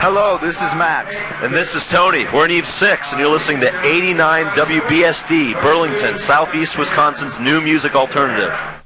Hello, this is Max. And this is Tony. We're in Eve 6, and you're listening to 89 WBSD, Burlington, Southeast Wisconsin's new music alternative.